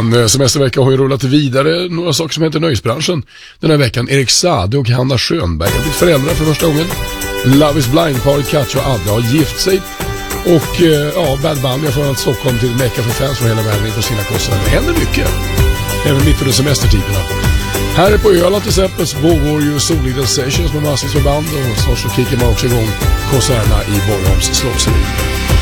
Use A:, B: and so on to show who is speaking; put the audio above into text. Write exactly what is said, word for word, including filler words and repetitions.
A: En semestervecka har ju rullat vidare. Några saker som heter nöjesbranschen. Den här veckan Erik Saade och Hanna Schönberg har blivit föräldrar för första gången. Love is blind-paret Katja och Adde har gift sig. Och ja, Bad Bunny har från Stockholm till Mecca för fans från hela världen inför sina kostnader. Det händer mycket. Även mitt under semestertiderna. Här på Öland till exempel pågår ju Soliden Sessions med massvis med band. Och snart så kickar man också igång konserterna i Borgholms slottsrevy.